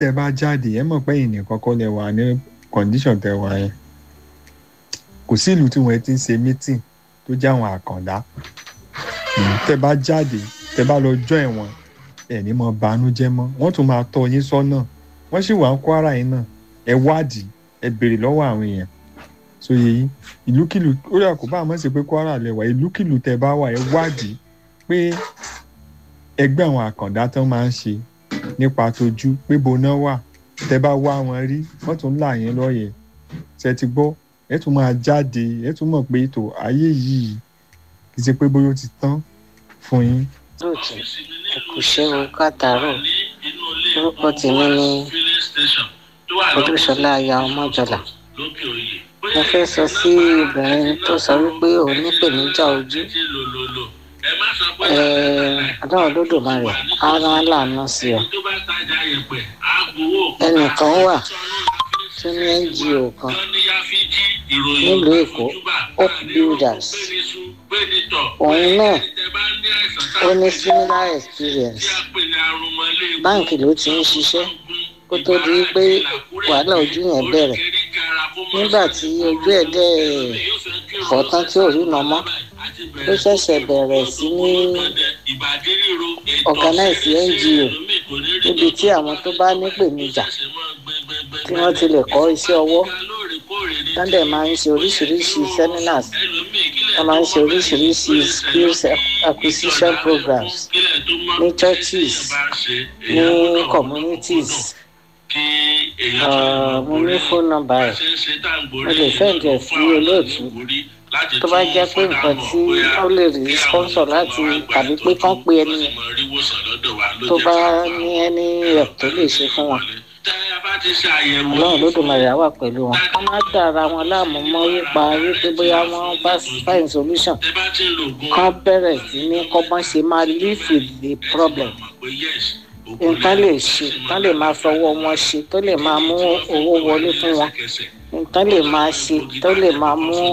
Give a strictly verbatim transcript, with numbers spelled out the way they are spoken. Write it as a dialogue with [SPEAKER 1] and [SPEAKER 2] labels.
[SPEAKER 1] tẹ́ bá jáde ẹ mọ̀ pé ẹ̀yin nìkan kọ́ lẹ wà ní condition tẹ́ wà yẹn kò sí ìlú tí wọ́n ti ń ṣe meeting tó jẹ́ àwọn àkàndá tẹ́ bá jáde tẹ́ bá lọ join wọn ẹ̀ ní mọ banújẹ́ mọ́ wọ́n tún máa tọ́ yín sọ́nà wọ́n sì wà ń Kwara yín náà ẹ wádìí ẹ béèrè lọ́wọ́ àwọn èèyàn so yìí ìlúkìlú ó yà kó bá àmọ́ sí pé Kwara lẹ́wà ìlúkìlú tẹ́ bá wà ẹ wádìí pé ẹgbẹ́ àwọn àkàndá tán máa ń ṣe nípa tójú pé boná wà tẹ́ bá wá wọn rí wọ́n tún là yín lọ́yẹ̀ ṣe ti gbọ́ ẹ tún máa jáde ẹ tún mọ̀ pé ètò ayé yìí kì í ṣe pé bóyá ó ti tán fún yín.
[SPEAKER 2] lóòtọ́ ẹ̀kúṣẹ́ o kátàárọ̀ orúkọ tèmi ni Olúṣọlá aya Ọmọjọlá. mo fẹ́ sọ sí obìnrin tó sọ wípé òun nípèníjà ojú ọlọ́run Olódùmarè á rán láàánú sí ọ. ẹnìkan wà tó ní N G O kan nílùú Èkó Hope Builders òun náà ó ní similar experience báǹkì ló ti ń ṣiṣẹ́ kó tó di pé wàhálà ojú yẹn bẹ̀rẹ̀ nígbà tí ojú ẹ̀ dẹ̀ fọ́ tán tí ò rí nà mọ́ ó ṣẹ̀ṣẹ̀ bẹ̀rẹ̀ sí ní organize N G O níbi tí àwọn tó bá nípèníjà tí wọ́n ti lè kọ́ iṣẹ́ ọwọ́ wọ́n dẹ̀ máa ń ṣe oríṣiríṣi seminars wọ́n máa ń ṣe oríṣiríṣi skills acquisition programs ní churches ní communities. mo ní phone number ẹ̀ mo lè send ẹ̀ sí olóòtú tó bá jẹ́ pé nǹkan tí ó lè rí sponsor láti tàbí pé kán pe ẹni tó bá ní ẹni rẹ̀ tó lè ṣe fún wọn. Ọlọ́run Olódùmarè á wà pẹ̀lú wọn. wọ́n má dára wọn láàmú mọ́ yípa wípé bóyá wọ́n bá find solution kán bẹ̀rẹ̀ sí ní kọ́gbọ́n ṣe máa live with the problem. nǹkan lè ṣe nǹkan lè máa fọwọ́ wọn ṣe tó lè máa mú owó wọlé fún wọn nǹkan lè máa ṣe tó lè máa mú